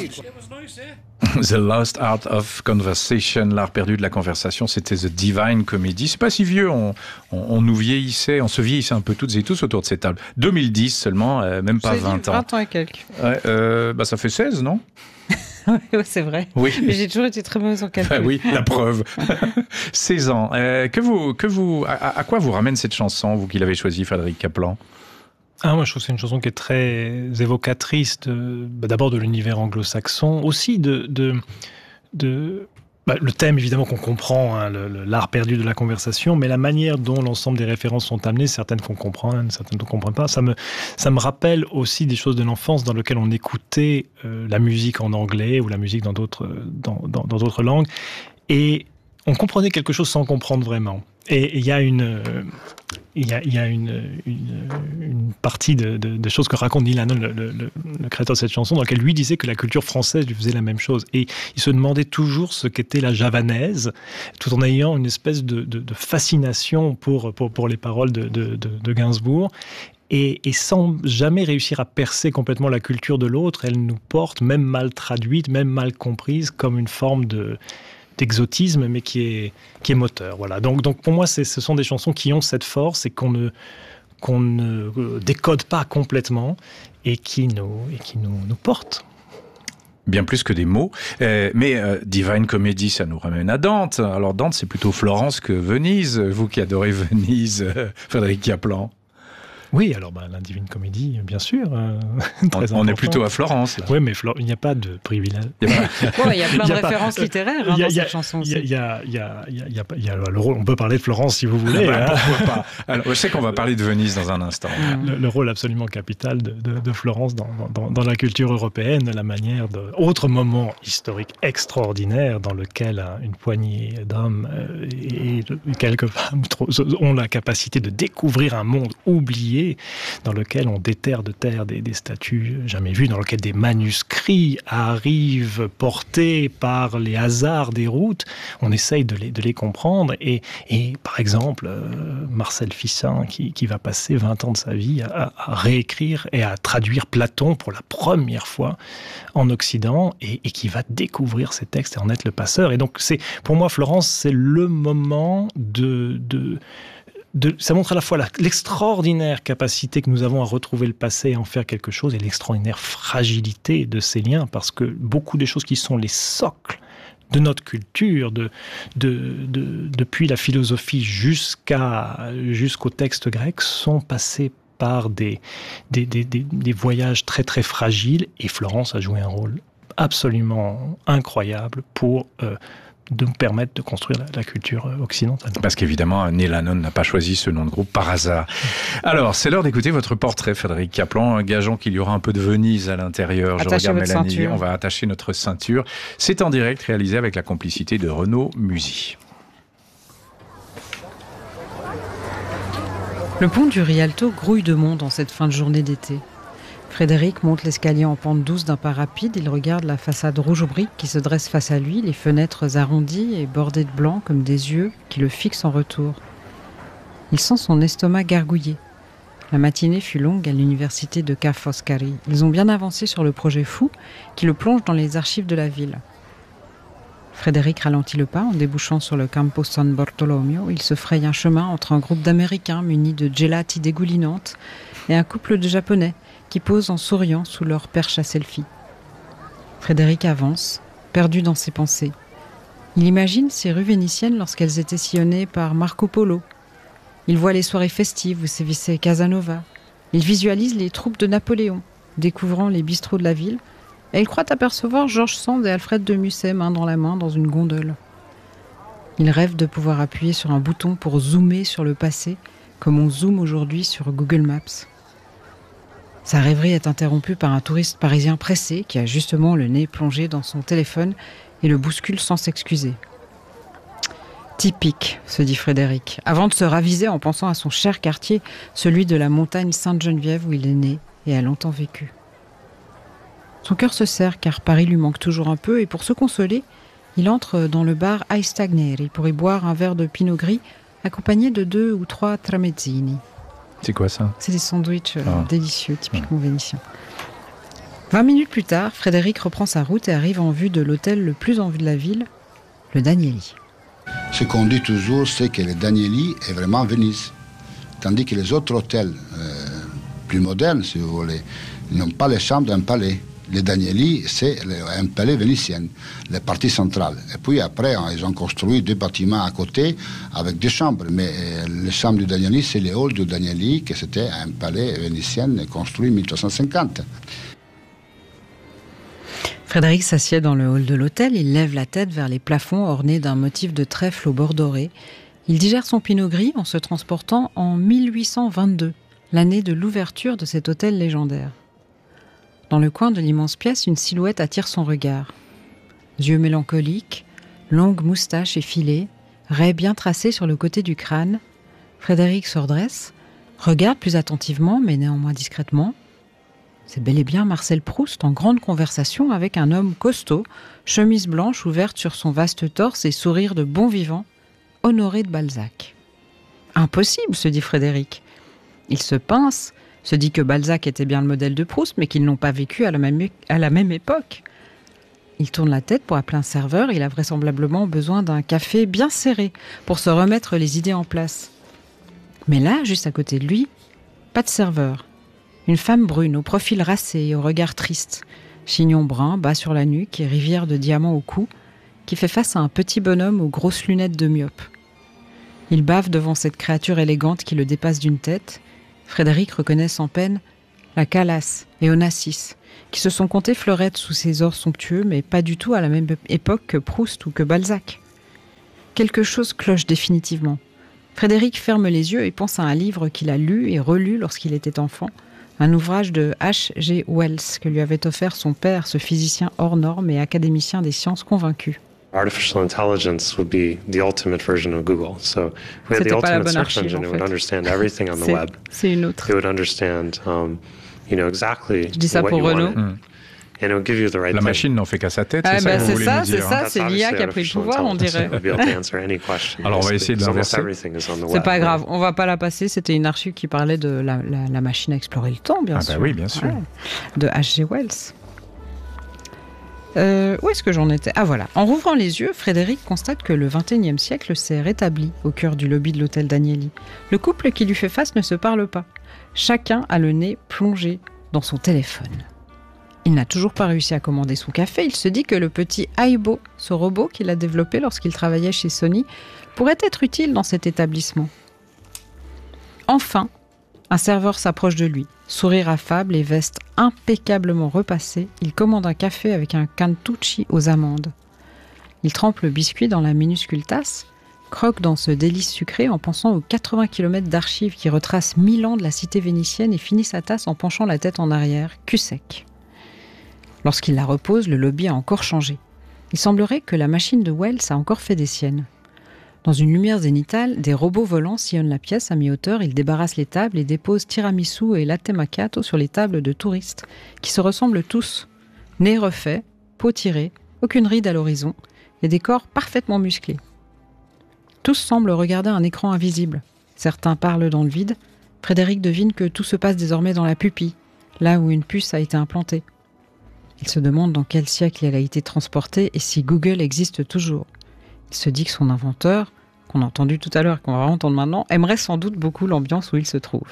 The Lost Art of Conversation, l'art perdu de la conversation, c'était The Divine Comedy. C'est pas si vieux, on nous vieillissait, on se vieillissait un peu toutes et tous autour de cette table. 2010 seulement, même pas 20 ans. 20 ans et quelques. Ouais, ça fait 16, non ? Oui, c'est vrai. Oui. Mais j'ai toujours été très mauvaise en calcul. Oui, la preuve. 16 ans. À quoi vous ramène cette chanson, vous qui l'avez choisie, Frédéric Kaplan ? Moi, je trouve que c'est une chanson qui est très évocatrice d'abord de l'univers anglo-saxon, aussi le thème évidemment qu'on comprend, hein, l'art perdu de la conversation, mais la manière dont l'ensemble des références sont amenées, certaines qu'on comprend, certaines qu'on ne comprend pas, ça me rappelle aussi des choses de l'enfance dans lesquelles on écoutait la musique en anglais ou la musique dans d'autres langues, et on comprenait quelque chose sans comprendre vraiment. Et il y a une partie de choses que raconte Neil Hannon, le créateur de cette chanson, dans laquelle lui disait que la culture française lui faisait la même chose. Et il se demandait toujours ce qu'était la javanaise, tout en ayant une espèce de fascination pour les paroles de Gainsbourg. Et sans jamais réussir à percer complètement la culture de l'autre, elle nous porte, même mal traduite, même mal comprise, comme une forme d'exotisme, mais qui est moteur. Voilà. Donc pour moi, ce sont des chansons qui ont cette force et qu'on ne décode pas complètement et qui nous portent. Bien plus que des mots. Mais Divine Comedy, ça nous ramène à Dante. Alors Dante, c'est plutôt Florence que Venise. Vous qui adorez Venise, Frédéric Kaplan. Oui, alors la Divine Comédie, bien sûr. On est plutôt à Florence. Là. Oui, mais il n'y a pas de privilège. Il y a plein de références littéraires dans cette chanson aussi. Il y a le rôle. On peut parler de Florence si vous voulez. Pourquoi pas. Alors, je sais qu'on va parler de Venise dans un instant. Le rôle absolument capital de Florence dans la culture européenne, la manière autre moment historique extraordinaire dans lequel une poignée d'hommes et quelques femmes ont la capacité de découvrir un monde oublié, dans lequel on déterre de terre des statues jamais vues, dans lequel des manuscrits arrivent portés par les hasards des routes. On essaye de les comprendre. Et par exemple, Marcel Fissin, qui va passer 20 ans de sa vie à réécrire et à traduire Platon pour la première fois en Occident, et qui va découvrir ces textes et en être le passeur. Et donc, pour moi, Florence, c'est le moment ça montre à la fois l'extraordinaire capacité que nous avons à retrouver le passé et en faire quelque chose, et l'extraordinaire fragilité de ces liens, parce que beaucoup des choses qui sont les socles de notre culture, depuis la philosophie jusqu'au texte grec, sont passées par des voyages très très fragiles, et Florence a joué un rôle absolument incroyable pour de nous permettre de construire la culture occidentale. Parce qu'évidemment, Neil Hannon n'a pas choisi ce nom de groupe par hasard. Alors, c'est l'heure d'écouter votre portrait, Frédéric Kaplan. Gageons qu'il y aura un peu de Venise à l'intérieur. Je regarde Mélanie, ceinture. On va attacher notre ceinture. C'est en direct, réalisé avec la complicité de Renaud Musy. Le pont du Rialto grouille de monde en cette fin de journée d'été. Frédéric monte l'escalier en pente douce d'un pas rapide. Il regarde la façade rouge brique qui se dresse face à lui, les fenêtres arrondies et bordées de blanc comme des yeux qui le fixent en retour. Il sent son estomac gargouiller. La matinée fut longue à l'université de Ca' Foscari. Ils ont bien avancé sur le projet fou qui le plonge dans les archives de la ville. Frédéric ralentit le pas en débouchant sur le Campo San Bartolomeo. Il se fraye un chemin entre un groupe d'Américains munis de gelati dégoulinantes et un couple de Japonais qui posent en souriant sous leur perche à selfie. Frédéric avance, perdu dans ses pensées. Il imagine ces rues vénitiennes lorsqu'elles étaient sillonnées par Marco Polo. Il voit les soirées festives où sévissait Casanova. Il visualise les troupes de Napoléon, découvrant les bistrots de la ville, et il croit apercevoir George Sand et Alfred de Musset main dans la main dans une gondole. Il rêve de pouvoir appuyer sur un bouton pour zoomer sur le passé, comme on zoome aujourd'hui sur Google Maps. Sa rêverie est interrompue par un touriste parisien pressé qui a justement le nez plongé dans son téléphone et le bouscule sans s'excuser. Typique, se dit Frédéric, avant de se raviser en pensant à son cher quartier, celui de la montagne Sainte-Geneviève où il est né et a longtemps vécu. Son cœur se serre car Paris lui manque toujours un peu, et pour se consoler, il entre dans le bar Ai Stagneri pour y boire un verre de pinot gris accompagné de 2 ou 3 tramezzini. C'est quoi ça ? C'est des sandwichs délicieux, typiquement vénitiens. 20 minutes plus tard, Frédéric reprend sa route et arrive en vue de l'hôtel le plus en vue de la ville, le Danieli. Ce qu'on dit toujours, c'est que le Danieli est vraiment Venise. Tandis que les autres hôtels plus modernes, si vous voulez, n'ont pas les chambres d'un palais. Le Danieli, c'est un palais vénitien, la partie centrale. Et puis après, ils ont construit 2 bâtiments à côté avec 2 chambres. Mais les chambres du Danieli, c'est le hall du Danieli, que c'était un palais vénitien construit en 1350. Frédéric s'assied dans le hall de l'hôtel, il lève la tête vers les plafonds ornés d'un motif de trèfle au bord doré. Il digère son pinot gris en se transportant en 1822, l'année de l'ouverture de cet hôtel légendaire. Dans le coin de l'immense pièce, une silhouette attire son regard. Yeux mélancoliques, longue moustache effilée, raies bien tracées sur le côté du crâne, Frédéric se redresse, regarde plus attentivement, mais néanmoins discrètement. C'est bel et bien Marcel Proust en grande conversation avec un homme costaud, chemise blanche ouverte sur son vaste torse et sourire de bon vivant, Honoré de Balzac. Impossible, se dit Frédéric. Il se pince, se dit que Balzac était bien le modèle de Proust, mais qu'ils n'ont pas vécu à la même époque. Il tourne la tête pour appeler un serveur. Il a vraisemblablement besoin d'un café bien serré pour se remettre les idées en place. Mais là, juste à côté de lui, pas de serveur. Une femme brune, au profil racé et au regard triste, chignon brun, bas sur la nuque et rivière de diamants au cou, qui fait face à un petit bonhomme aux grosses lunettes de myope. Il bave devant cette créature élégante qui le dépasse d'une tête. Frédéric reconnaît sans peine la Calas et Onassis, qui se sont comptés fleurettes sous ses ors somptueux, mais pas du tout à la même époque que Proust ou que Balzac. Quelque chose cloche définitivement. Frédéric ferme les yeux et pense à un livre qu'il a lu et relu lorsqu'il était enfant, un ouvrage de H.G. Wells que lui avait offert son père, ce physicien hors norme et académicien des sciences convaincu. Artificial intelligence would be the ultimate version of Google. So if we had the ultimate search engine, it would understand everything on the web. C'est une autre. It would understand, exactly Je dis ça what pour you Renaud. wanted. And it would give you the right La thing. machine n'en fait qu'à sa tête, Ah, c'est ça que vous voulez nous dire. C'est l'IA qui a pris le pouvoir, on dirait. Alors on va essayer de l'inverser. C'est pas grave, on va pas la passer. C'était une archive qui parlait de la machine à explorer le temps, bien sûr. Ah bah oui, bien sûr. Ouais. De H.G. Wells. Où est-ce que j'en étais ? Ah voilà. En rouvrant les yeux, Frédéric constate que le XXIe siècle s'est rétabli au cœur du lobby de l'hôtel Danieli. Le couple qui lui fait face ne se parle pas. Chacun a le nez plongé dans son téléphone. Il n'a toujours pas réussi à commander son café. Il se dit que le petit Aibo, ce robot qu'il a développé lorsqu'il travaillait chez Sony, pourrait être utile dans cet établissement. Enfin, un serveur s'approche de lui. Sourire affable et veste impeccablement repassée, il commande un café avec un cantucci aux amandes. Il trempe le biscuit dans la minuscule tasse, croque dans ce délice sucré en pensant aux 80 km d'archives qui retracent 1000 ans de la cité vénitienne et finit sa tasse en penchant la tête en arrière, cul sec. Lorsqu'il la repose, le lobby a encore changé. Il semblerait que la machine de Wells a encore fait des siennes. Dans une lumière zénithale, des robots volants sillonnent la pièce à mi-hauteur. Ils débarrassent les tables et déposent tiramisu et latte macchiato sur les tables de touristes, qui se ressemblent tous. Nez refait, peau tirée, aucune ride à l'horizon, et des corps parfaitement musclés. Tous semblent regarder un écran invisible. Certains parlent dans le vide. Frédéric devine que tout se passe désormais dans la pupille, là où une puce a été implantée. Il se demande dans quel siècle elle a été transportée et si Google existe toujours. Il se dit que son inventeur, qu'on a entendu tout à l'heure et qu'on va entendre maintenant, aimerait sans doute beaucoup l'ambiance où il se trouve.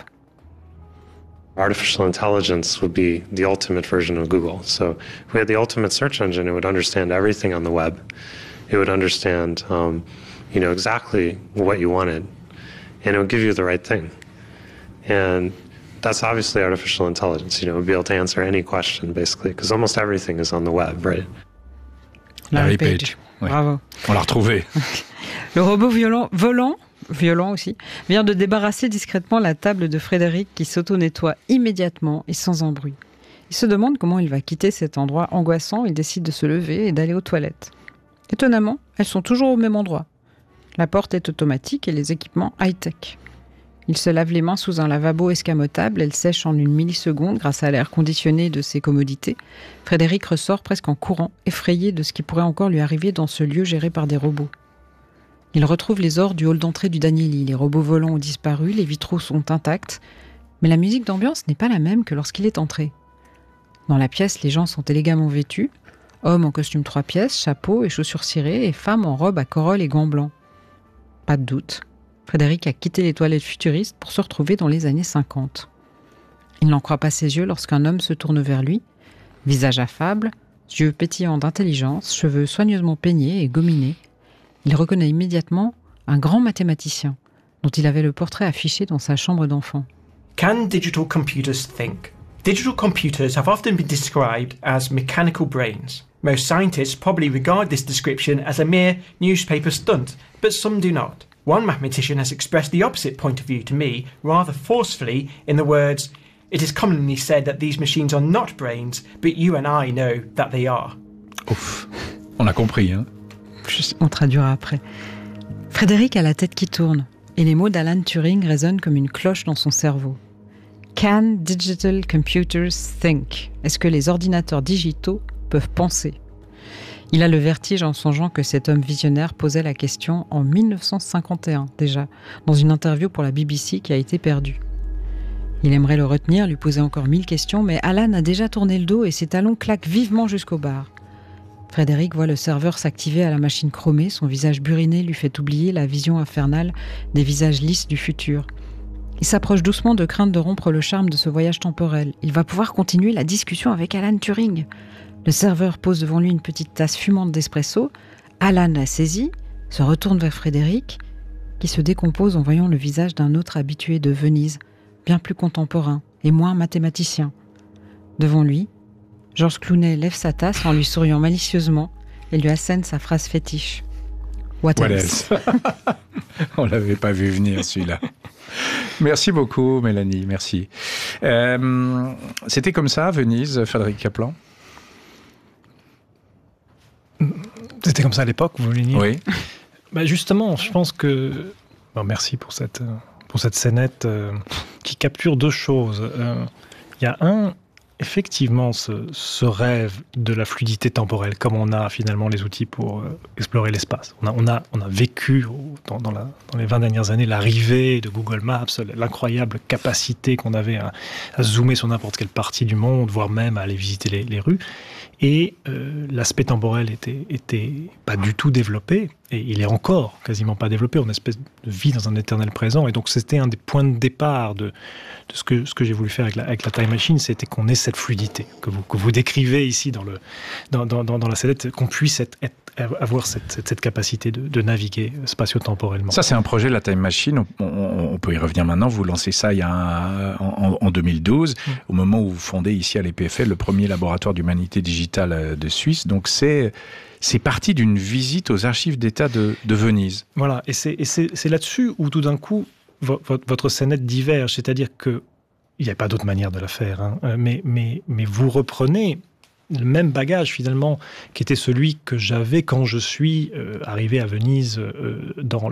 Artificial intelligence would be the ultimate version of Google. So if we had the ultimate search engine, it would understand everything on the web. It would understand, exactly what you wanted, and it would give you the right thing. And that's obviously artificial intelligence. It would be able to answer any question, basically, because almost everything is on the web, right? Larry Page. Ouais. Bravo. On l'a retrouvé. Le robot violent aussi, vient de débarrasser discrètement la table de Frédéric qui s'auto-nettoie immédiatement et sans embrouille. Il se demande comment il va quitter cet endroit angoissant. Il décide de se lever et d'aller aux toilettes. Étonnamment, elles sont toujours au même endroit. La porte est automatique et les équipements high-tech. Il se lave les mains sous un lavabo escamotable. Elle sèche en 1 milliseconde grâce à l'air conditionné de ses commodités. Frédéric ressort presque en courant, effrayé de ce qui pourrait encore lui arriver dans ce lieu géré par des robots. Il retrouve les ors du hall d'entrée du Danieli. Les robots volants ont disparu, les vitraux sont intacts, mais la musique d'ambiance n'est pas la même que lorsqu'il est entré. Dans la pièce, les gens sont élégamment vêtus. Hommes en costume 3 pièces, chapeau et chaussures cirées, et femmes en robe à corolle et gants blancs. Pas de doute, Frédéric a quitté les toilettes futuristes pour se retrouver dans les années 50. Il n'en croit pas ses yeux lorsqu'un homme se tourne vers lui, visage affable, yeux pétillants d'intelligence, cheveux soigneusement peignés et gominés. Il reconnaît immédiatement un grand mathématicien, dont il avait le portrait affiché dans sa chambre d'enfant. Can digital computers think? Digital computers have often been described as mechanical brains. Most scientists probably regard this description as a mere newspaper stunt, but some do not. One mathematician has expressed the opposite point of view to me rather forcefully in the words, "It is commonly said that these machines are not brains, but you and I know that they are." Ouf, on a compris, hein? On traduira après. Frédéric a la tête qui tourne, et les mots d'Alan Turing résonnent comme une cloche dans son cerveau. Can digital computers think? Est-ce que les ordinateurs digitaux peuvent penser? Il a le vertige en songeant que cet homme visionnaire posait la question en 1951 déjà, dans une interview pour la BBC qui a été perdue. Il aimerait le retenir, lui poser encore 1000 questions, mais Alan a déjà tourné le dos et ses talons claquent vivement jusqu'au bar. Frédéric voit le serveur s'activer à la machine chromée, son visage buriné lui fait oublier la vision infernale des visages lisses du futur. Il s'approche doucement de crainte de rompre le charme de ce voyage temporel. Il va pouvoir continuer la discussion avec Alan Turing. Le serveur pose devant lui une petite tasse fumante d'espresso. Alan la saisit, se retourne vers Frédéric, qui se décompose en voyant le visage d'un autre habitué de Venise, bien plus contemporain et moins mathématicien. Devant lui, Georges Clooney lève sa tasse en lui souriant malicieusement et lui assène sa phrase fétiche. What else? On l'avait pas vu venir, celui-là. Merci beaucoup, Mélanie, merci. C'était comme ça à Venise, Frédéric Kaplan? C'était comme ça à l'époque, vous voulez dire? Oui. Justement, je pense que... merci pour cette scénette qui capture deux choses. Il y a effectivement ce rêve de la fluidité temporelle, comme on a finalement les outils pour explorer l'espace. On a vécu dans les 20 dernières années l'arrivée de Google Maps, l'incroyable capacité qu'on avait à zoomer sur n'importe quelle partie du monde, voire même à aller visiter les rues. Et l'aspect temporel était pas du tout développé, et il est encore quasiment pas développé. On espèce de vie dans un éternel présent, et donc c'était un des points de départ de ce que j'ai voulu faire avec la Time Machine, c'était qu'on ait cette fluidité que vous décrivez ici dans la sellette, qu'on puisse avoir cette capacité de naviguer spatio-temporellement. Ça, c'est un projet, la Time Machine. On peut y revenir maintenant. Vous lancez ça en 2012, au moment où vous fondez ici à l'EPFL le premier laboratoire d'humanité digitale de Suisse. Donc c'est parti d'une visite aux archives d'État de Venise. Voilà, et c'est là-dessus où tout d'un coup votre scénette diverge, c'est-à-dire que il n'y a pas d'autre manière de la faire, hein, mais vous reprenez le même bagage finalement qui était celui que j'avais quand je suis arrivé à Venise dans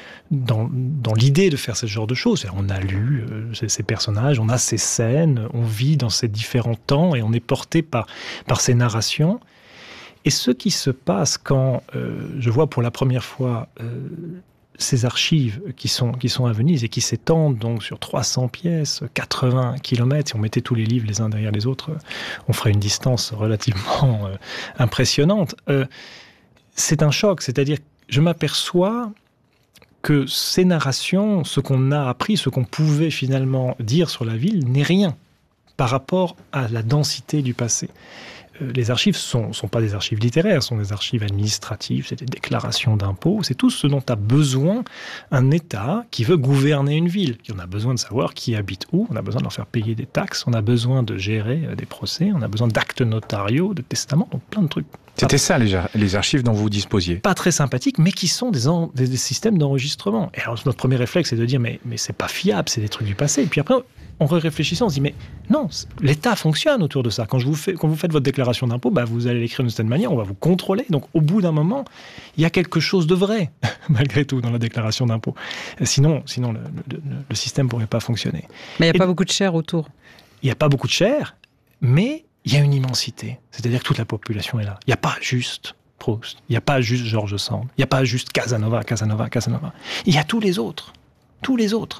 l'idée de faire ce genre de choses. On a lu ces personnages, on a ces scènes, on vit dans ces différents temps et on est porté par ces narrations. Et ce qui se passe quand je vois pour la première fois ces archives qui sont à Venise et qui s'étendent donc sur 300 pièces, 80 km, si on mettait tous les livres les uns derrière les autres, on ferait une distance relativement impressionnante. C'est un choc, c'est-à-dire que je m'aperçois que ces narrations, ce qu'on a appris, ce qu'on pouvait finalement dire sur la ville, n'est rien par rapport à la densité du passé. Les archives sont pas des archives littéraires, sont des archives administratives, c'est des déclarations d'impôts, c'est tout ce dont a besoin un État qui veut gouverner une ville. On a besoin de savoir qui habite où, on a besoin de leur faire payer des taxes, on a besoin de gérer des procès, on a besoin d'actes notariaux, de testaments, donc plein de trucs. C'était ça les archives dont vous disposiez? Pas très sympathiques, mais qui sont des systèmes d'enregistrement. Et alors notre premier réflexe, c'est de dire mais c'est pas fiable, c'est des trucs du passé. Et puis après, en réfléchissant, on se dit mais non, l'État fonctionne autour de ça. Quand vous faites votre déclaration d'impôt, vous allez l'écrire d'une certaine manière, on va vous contrôler. Donc au bout d'un moment, il y a quelque chose de vrai, malgré tout, dans la déclaration d'impôt. Sinon le système ne pourrait pas fonctionner. Mais il n'y a pas beaucoup de chair autour. Il n'y a pas beaucoup de chair, mais il y a une immensité. C'est-à-dire que toute la population est là. Il n'y a pas juste Proust, il n'y a pas juste George Sand, il n'y a pas juste Casanova. Il y a tous les autres.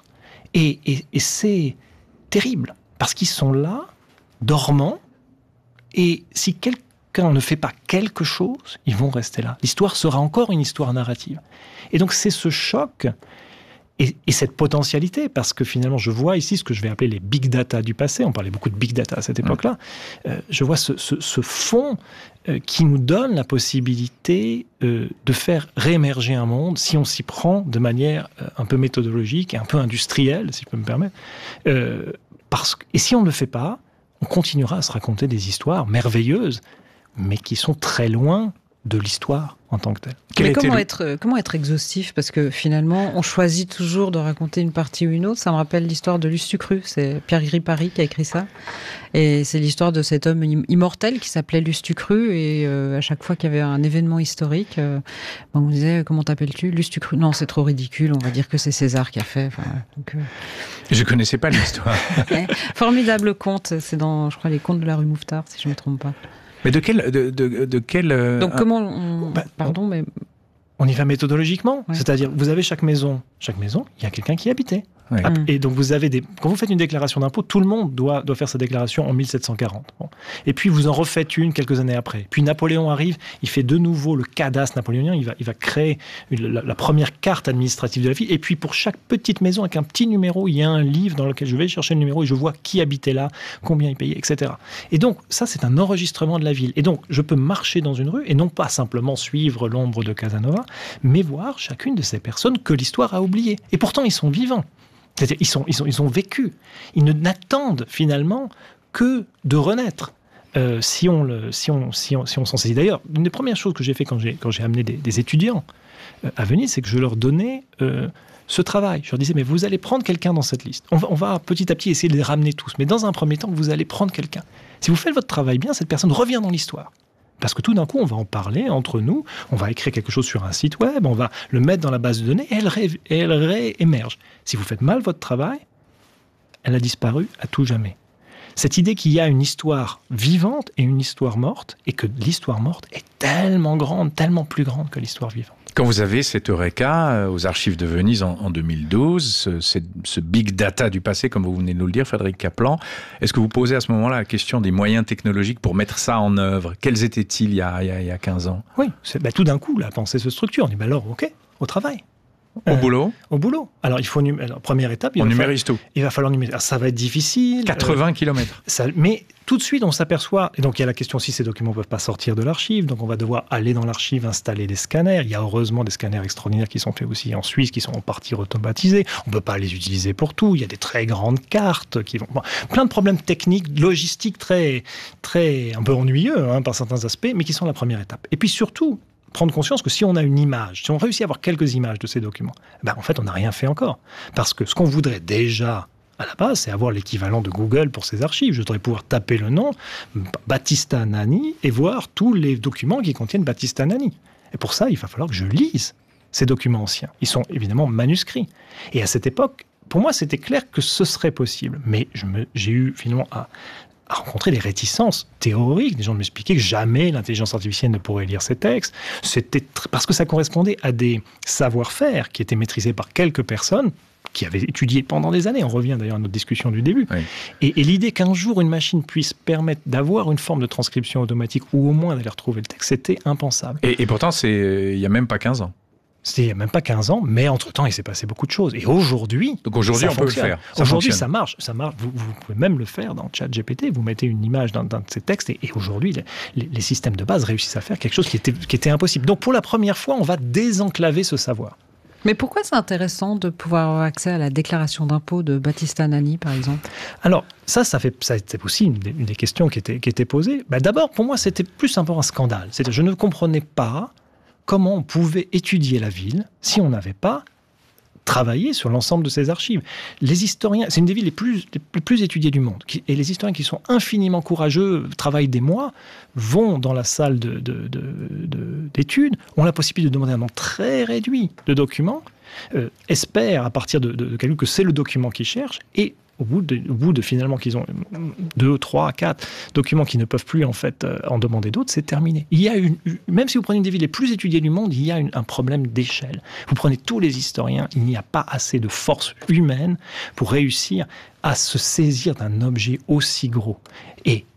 Et c'est terrible, parce qu'ils sont là, dormants, Et si quelqu'un ne fait pas quelque chose, ils vont rester là. L'histoire sera encore une histoire narrative. Et donc c'est ce choc et cette potentialité, parce que finalement je vois ici ce que je vais appeler les big data du passé. On parlait beaucoup de big data à cette époque-là. Je vois ce fond qui nous donne la possibilité de faire réémerger un monde si on s'y prend de manière un peu méthodologique et un peu industrielle, si je peux me permettre. Et si on ne le fait pas, on continuera à se raconter des histoires merveilleuses, mais qui sont très loin de l'histoire en tant que telle. Mais comment être exhaustif? Parce que finalement, on choisit toujours de raconter une partie ou une autre. Ça me rappelle l'histoire de Lustucru. C'est Pierre Gripari qui a écrit ça. Et c'est l'histoire de cet homme immortel qui s'appelait Lustucru. Et à chaque fois qu'il y avait un événement historique, on me disait, comment t'appelles-tu? Lustucru. Non, c'est trop ridicule. On va dire que c'est César qui a fait. Je connaissais pas l'histoire. Formidable conte. C'est dans, je crois, les contes de la rue Mouffetard, si je ne me trompe pas. Mais de quel Donc comment pardon, mais on y va méthodologiquement, c'est-à-dire vous avez chaque maison, il y a quelqu'un qui y habitait. Ouais. Et donc vous avez quand vous faites une déclaration d'impôt, tout le monde doit faire sa déclaration en 1740. Bon. Et puis vous en refaites une quelques années après. Puis Napoléon arrive, il fait de nouveau le cadastre napoléonien, il va créer la première carte administrative de la ville. Et puis pour chaque petite maison avec un petit numéro, il y a un livre dans lequel je vais chercher le numéro et je vois qui habitait là, combien il payait, etc. Et donc ça c'est un enregistrement de la ville. Et donc je peux marcher dans une rue et non pas simplement suivre l'ombre de Casanova, mais voir chacune de ces personnes que l'histoire a oubliées. Et pourtant ils sont vivants. C'est-à-dire, ils ont vécu. Ils n'attendent finalement que de renaître. Si on s'en saisit. D'ailleurs, une des premières choses que j'ai fait quand j'ai amené des étudiants à Venise, c'est que je leur donnais ce travail. Je leur disais, mais vous allez prendre quelqu'un dans cette liste. On va petit à petit essayer de les ramener tous. Mais dans un premier temps, vous allez prendre quelqu'un. Si vous faites votre travail bien, cette personne revient dans l'histoire. Parce que tout d'un coup, on va en parler entre nous, on va écrire quelque chose sur un site web, on va le mettre dans la base de données et elle réémerge. Si vous faites mal votre travail, elle a disparu à tout jamais. Cette idée qu'il y a une histoire vivante et une histoire morte, et que l'histoire morte est tellement grande, tellement plus grande que l'histoire vivante. Quand vous avez cet Eureka aux archives de Venise en 2012, ce big data du passé, comme vous venez de nous le dire, Frédéric Kaplan, est-ce que vous posez à ce moment-là la question des moyens technologiques pour mettre ça en œuvre? Quels étaient-ils il y a 15 ans? Oui, tout d'un coup, la pensée se structure. On dit, alors, ok, au travail. Au boulot? Au boulot. Alors, il faut première étape, on numérise tout. Il va falloir numériser. Alors, ça va être difficile. 80 km. Mais tout de suite, on s'aperçoit. Et donc, il y a la question si ces documents ne peuvent pas sortir de l'archive. Donc, on va devoir aller dans l'archive, installer des scanners. Il y a heureusement des scanners extraordinaires qui sont faits aussi en Suisse, qui sont en partie automatisés. On ne peut pas les utiliser pour tout. Il y a des très grandes cartes qui vont. Bon, plein de problèmes techniques, logistiques très, très un peu ennuyeux par certains aspects, mais qui sont la première étape. Et puis surtout, prendre conscience que si on a une image, si on réussit à avoir quelques images de ces documents, en fait, on n'a rien fait encore. Parce que ce qu'on voudrait déjà, à la base, c'est avoir l'équivalent de Google pour ses archives. Je voudrais pouvoir taper le nom Battista Nani et voir tous les documents qui contiennent Battista Nani. Et pour ça, il va falloir que je lise ces documents anciens. Ils sont évidemment manuscrits. Et à cette époque, pour moi, c'était clair que ce serait possible. Mais j'ai eu finalement à rencontrer des réticences théoriques. Des gens m'expliquaient que jamais l'intelligence artificielle ne pourrait lire ces textes. C'était parce que ça correspondait à des savoir-faire qui étaient maîtrisés par quelques personnes qui avaient étudié pendant des années. On revient d'ailleurs à notre discussion du début. Oui. Et l'idée qu'un jour une machine puisse permettre d'avoir une forme de transcription automatique ou au moins d'aller retrouver le texte, c'était impensable. Et pourtant, il n'y a même pas 15 ans. C'était il n'y a même pas 15 ans, mais entre-temps, il s'est passé beaucoup de choses. Et aujourd'hui, donc aujourd'hui, on peut le faire. Aujourd'hui, ça marche. Vous pouvez même le faire dans ChatGPT. Vous mettez une image d'un de ces textes et aujourd'hui, les systèmes de base réussissent à faire quelque chose qui était impossible. Donc, pour la première fois, on va désenclaver ce savoir. Mais pourquoi c'est intéressant de pouvoir avoir accès à la déclaration d'impôt de Battista Nani, par exemple? Alors, ça c'était aussi une des questions qui était posée. D'abord, pour moi, c'était plus un peu un scandale. Je ne comprenais pas comment on pouvait étudier la ville si on n'avait pas travaillé sur l'ensemble de ses archives. Les historiens, c'est une des villes les plus étudiées du monde. Et les historiens qui sont infiniment courageux, travaillent des mois, vont dans la salle d'études, ont la possibilité de demander un nombre très réduit de documents, espèrent à partir de calcul que c'est le document qu'ils cherchent, et au bout de finalement qu'ils ont 2, 3, 4 documents qui ne peuvent plus en fait en demander d'autres, c'est terminé. Il y a même si vous prenez une des villes les plus étudiées du monde, il y a un problème d'échelle. Vous prenez tous les historiens, il n'y a pas assez de force humaine pour réussir à se saisir d'un objet aussi gros. Et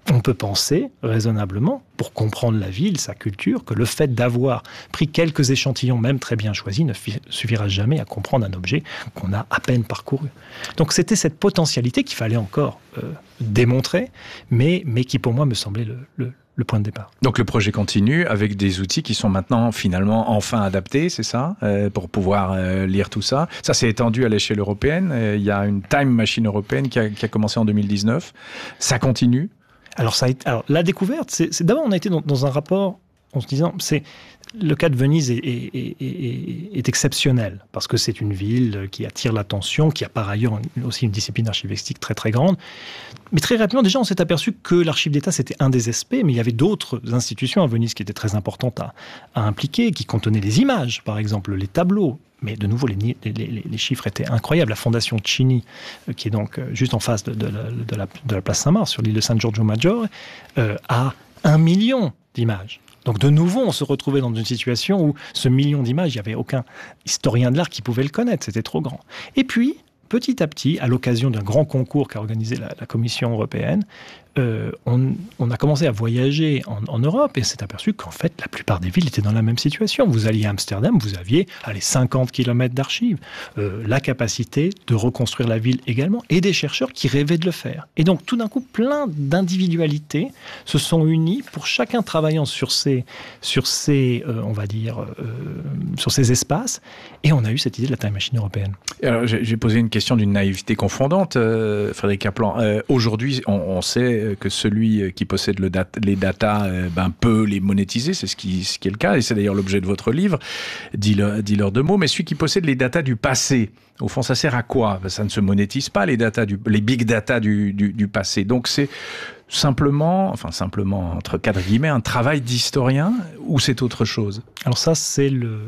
On peut penser raisonnablement, pour comprendre la ville, sa culture, que le fait d'avoir pris quelques échantillons, même très bien choisis, ne suffira jamais à comprendre un objet qu'on a à peine parcouru. Donc c'était cette potentialité qu'il fallait encore démontrer, mais qui pour moi me semblait le point de départ. Donc le projet continue avec des outils qui sont maintenant finalement enfin adaptés, c'est ça, pour pouvoir lire tout ça. Ça s'est étendu à l'échelle européenne. Il y a une Time Machine européenne qui a commencé en 2019. Ça continue. Alors la découverte, c'est d'abord on a été dans un rapport en se disant, le cas de Venise est exceptionnel, parce que c'est une ville qui attire l'attention, qui a par ailleurs aussi une discipline archivistique très très grande. Mais très rapidement, déjà, on s'est aperçu que l'Archive d'État, c'était un des aspects, mais il y avait d'autres institutions à Venise qui étaient très importantes à impliquer, qui contenaient les images, par exemple les tableaux. Mais de nouveau, les chiffres étaient incroyables. La Fondation Cini, qui est donc juste en face de la place Saint-Marc, sur l'île de San Giorgio Maggiore, a 1 million d'images. Donc de nouveau, on se retrouvait dans une situation où ce million d'images, il n'y avait aucun historien de l'art qui pouvait le connaître, c'était trop grand. Et puis, petit à petit, à l'occasion d'un grand concours qu'a organisé la Commission européenne, on a commencé à voyager en Europe et s'est aperçu qu'en fait, la plupart des villes étaient dans la même situation. Vous alliez à Amsterdam, vous aviez 50 km d'archives, la capacité de reconstruire la ville également, et des chercheurs qui rêvaient de le faire. Et donc, tout d'un coup, plein d'individualités se sont unies pour chacun travaillant sur ces espaces, et on a eu cette idée de la Time Machine européenne. Alors, j'ai posé une question d'une naïveté confondante, Frédéric Kaplan. Aujourd'hui, on sait que celui qui possède les datas peut les monétiser, c'est ce qui est le cas, et c'est d'ailleurs l'objet de votre livre, Dealer de mots, mais celui qui possède les datas du passé, au fond, ça sert à quoi ? Ça ne se monétise pas, les big data du passé. Donc c'est simplement, entre quatre guillemets, un travail d'historien, ou c'est autre chose ? Alors ça, c'est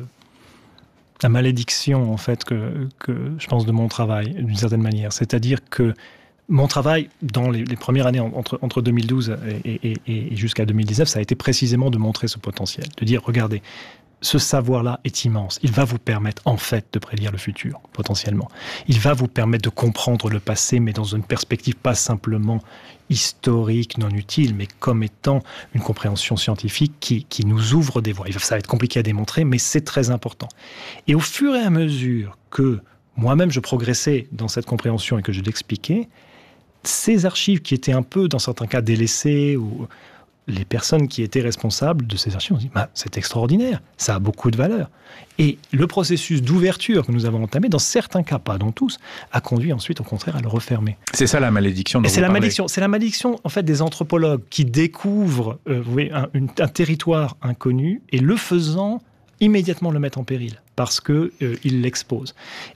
la malédiction, en fait, que je pense de mon travail, d'une certaine manière. C'est-à-dire que mon travail, dans les premières années, entre 2012 et jusqu'à 2019, ça a été précisément de montrer ce potentiel, de dire, regardez, ce savoir-là est immense. Il va vous permettre, en fait, de prédire le futur, potentiellement. Il va vous permettre de comprendre le passé, mais dans une perspective pas simplement historique, non utile, mais comme étant une compréhension scientifique qui nous ouvre des voies. Ça va être compliqué à démontrer, mais c'est très important. Et au fur et à mesure que moi-même je progressais dans cette compréhension et que je l'expliquais, ces archives qui étaient un peu, dans certains cas, délaissées, ou les personnes qui étaient responsables de ces archives ont dit « c'est extraordinaire, ça a beaucoup de valeur ». Et le processus d'ouverture que nous avons entamé, dans certains cas, pas dans tous, a conduit ensuite, au contraire, à le refermer. C'est ça la malédiction dont vous parlez. C'est la malédiction, en fait, des anthropologues qui découvrent un territoire inconnu et, le faisant, immédiatement le mettent en péril, parce qu'il l'expose.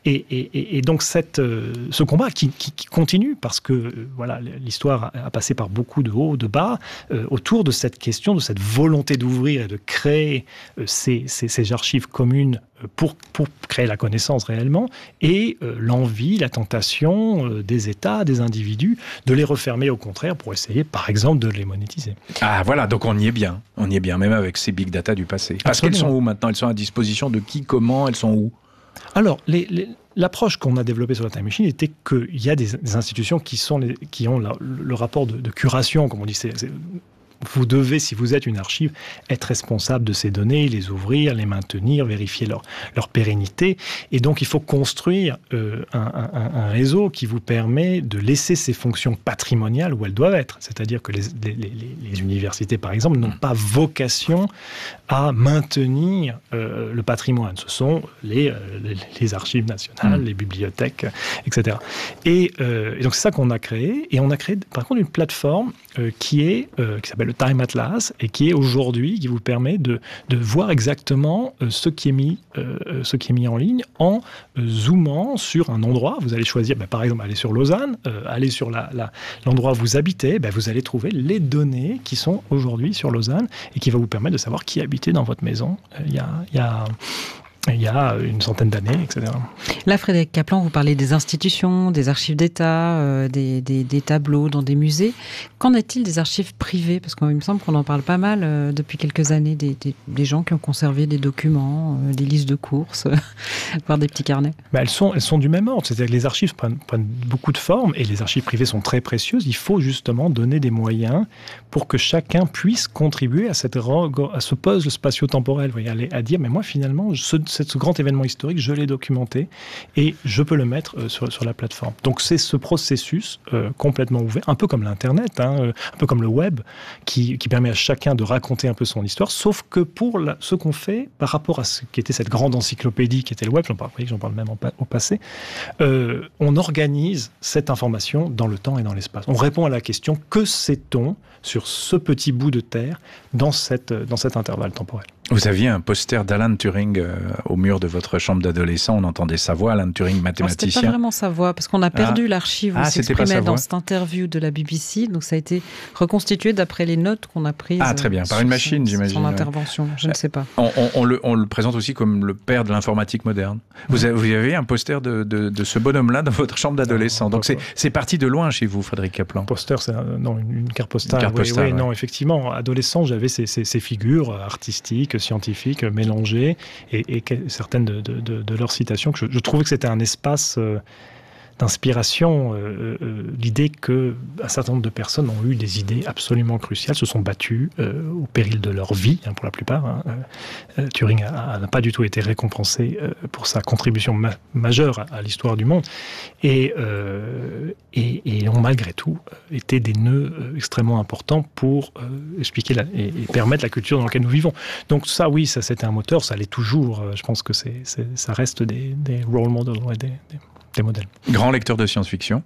Et donc ce combat qui continue, parce que l'histoire a passé par beaucoup de hauts, de bas, autour de cette question, de cette volonté d'ouvrir et de créer ces archives communes pour créer la connaissance réellement, et l'envie, la tentation des États, des individus, de les refermer au contraire pour essayer, par exemple, de les monétiser. Ah voilà, donc on y est bien, même avec ces big data du passé. Parce qu'elles sont où maintenant ? Elles sont à disposition de qui, comment, elles sont où ? Alors, l'approche qu'on a développée sur la Time Machine était qu'il y a des institutions qui ont le rapport de curation, comme on dit. Vous devez, si vous êtes une archive, être responsable de ces données, les ouvrir, les maintenir, vérifier leur pérennité. Et donc, il faut construire un réseau qui vous permet de laisser ces fonctions patrimoniales où elles doivent être. C'est-à-dire que les universités, par exemple, n'ont pas vocation à maintenir le patrimoine. Ce sont les archives nationales, les bibliothèques, etc. Et donc, c'est ça qu'on a créé. Et on a créé, par contre, une plateforme qui s'appelle le Time Atlas, et qui est aujourd'hui, qui vous permet de voir exactement ce qui est mis en ligne en zoomant sur un endroit. Vous allez choisir, par exemple, aller sur Lausanne, aller sur l'endroit où vous habitez, vous allez trouver les données qui sont aujourd'hui sur Lausanne, et qui va vous permettre de savoir qui habitait dans votre maison il y a il y a une centaine d'années, etc. Là, Frédéric Kaplan, vous parlez des institutions, des archives d'État, des tableaux dans des musées. Qu'en est-il des archives privées? Parce qu'il me semble qu'on en parle pas mal depuis quelques années, des gens qui ont conservé des documents, des listes de courses, voire des petits carnets. Elles sont du même ordre. C'est-à-dire que les archives prennent beaucoup de formes et les archives privées sont très précieuses. Il faut justement donner des moyens pour que chacun puisse contribuer à ce puzzle spatio-temporel. Vous voyez, à dire, mais moi, finalement, ce grand événement historique, je l'ai documenté et je peux le mettre sur la plateforme. Donc c'est ce processus complètement ouvert, un peu comme l'Internet, un peu comme le web, qui permet à chacun de raconter un peu son histoire, sauf que pour ce qu'on fait par rapport à ce qui était cette grande encyclopédie qui était le web, j'en parle même au passé, on organise cette information dans le temps et dans l'espace. On répond à la question, que sait-on sur ce petit bout de terre dans cet intervalle temporel? Vous aviez un poster d'Alan Turing au mur de votre chambre d'adolescent. On entendait sa voix, Alan Turing, mathématicien. C'était pas vraiment sa voix, parce qu'on a perdu l'archive où il s'exprimait dans cette interview de la BBC. Donc ça a été reconstitué d'après les notes qu'on a prises. Ah, très bien. Par une machine, j'imagine. Son intervention, je ne sais pas. On le présente aussi comme le père de l'informatique moderne. Vous avez un poster de ce bonhomme-là dans votre chambre d'adolescent. Donc c'est parti de loin chez vous, Frédéric Kaplan. Poster, c'est une carte postale. Oui, non, effectivement. Adolescent, j'avais ces figures artistiques, scientifiques mélangées et certaines de leurs citations que je trouvais que c'était un espace d'inspiration, l'idée qu'un certain nombre de personnes ont eu des idées absolument cruciales, se sont battues au péril de leur vie, pour la plupart. Turing n'a pas du tout été récompensé pour sa contribution majeure à l'histoire du monde, et ont malgré tout été des nœuds extrêmement importants pour expliquer et permettre la culture dans laquelle nous vivons. Donc ça, oui, ça c'était un moteur, ça l'est toujours. Je pense que ça reste des role models, des modèles. Grand lecteur de science-fiction?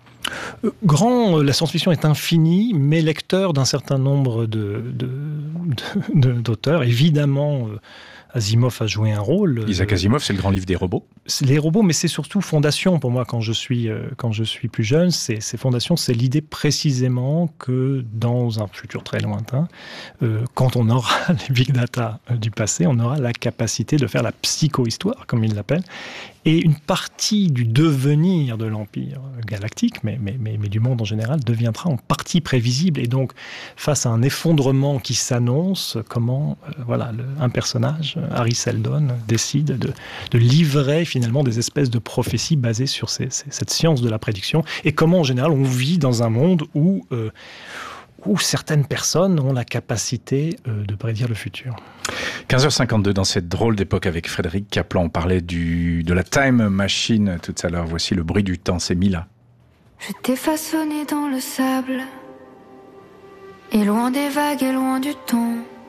La science-fiction est infinie, mais lecteur d'un certain nombre d'auteurs. Évidemment, Asimov a joué un rôle. Isaac Asimov, c'est le grand livre des robots. Les robots, mais c'est surtout Fondation pour moi quand je suis plus jeune. C'est Fondation, c'est l'idée précisément que dans un futur très lointain, quand on aura les big data du passé, on aura la capacité de faire la psychohistoire, comme il l'appelle, et une partie du devenir de l'Empire galactique, mais du monde en général, deviendra en partie prévisible. Et donc, face à un effondrement qui s'annonce, comment un personnage, Harry Seldon, décide de livrer finalement des espèces de prophéties basées sur cette science de la prédiction, et comment en général on vit dans un monde où certaines personnes ont la capacité de prédire le futur. 15h52 dans cette drôle d'époque avec Frédéric Kaplan. On parlait de la time machine tout à l'heure. Voici le bruit du temps, c'est Mila. Je t'ai façonné dans le sable, et loin des vagues et loin du temps.